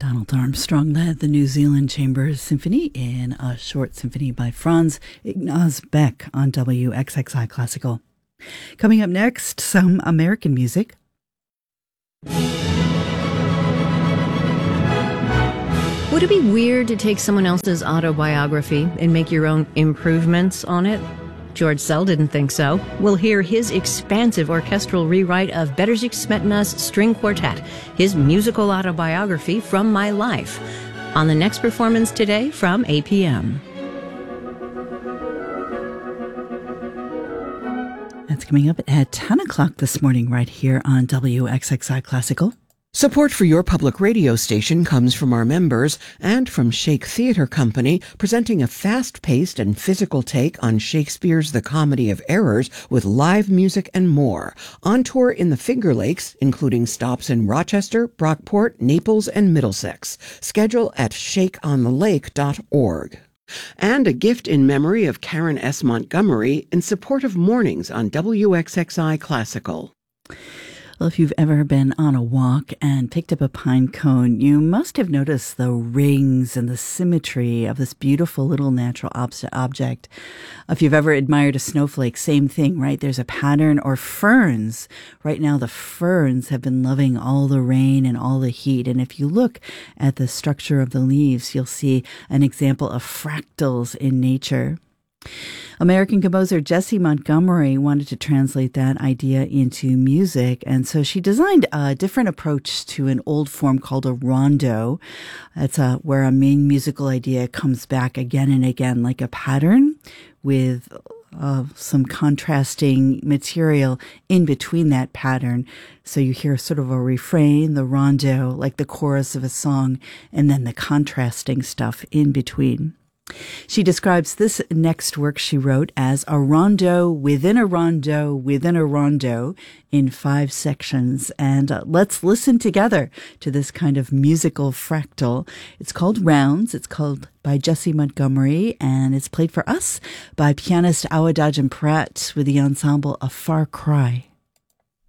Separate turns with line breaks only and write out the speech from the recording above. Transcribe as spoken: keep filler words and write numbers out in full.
Donald Armstrong led the New Zealand Chamber Symphony in a short symphony by Franz Ignaz Beck on W X X I Classical. Coming up next, some American music.
Would it be weird to take someone else's autobiography and make your own improvements on it? George Szell didn't think so. We'll hear his expansive orchestral rewrite of Bedřich Smetana's String Quartet, his musical autobiography from my life, on the next performance today from A P M.
That's coming up at ten o'clock this morning right here on W X X I Classical.
Support for your public radio station comes from our members and from Shake Theatre Company, presenting a fast-paced and physical take on Shakespeare's The Comedy of Errors with live music and more. On tour in the Finger Lakes, including stops in Rochester, Brockport, Naples, and Middlesex. Schedule at shake on the lake dot org. And a gift in memory of Karen S. Montgomery in support of mornings on W X X I Classical.
Well, if you've ever been on a walk and picked up a pine cone, you must have noticed the rings and the symmetry of this beautiful little natural ob- object. If you've ever admired a snowflake, same thing, right? There's a pattern. Or ferns. Right now, the ferns have been loving all the rain and all the heat. And if you look at the structure of the leaves, you'll see an example of fractals in nature. American composer Jessie Montgomery wanted to translate that idea into music, and so she designed a different approach to an old form called a rondo. It's a, where a main musical idea comes back again and again like a pattern with uh, some contrasting material in between that pattern. So you hear sort of a refrain, the rondo, like the chorus of a song, and then the contrasting stuff in between. She describes this next work she wrote as a rondo within a rondo within a rondo in five sections. And uh, let's listen together to this kind of musical fractal. It's called Rounds. It's called by Jessie Montgomery, and it's played for us by pianist Awadagin Pratt with the ensemble A Far Cry.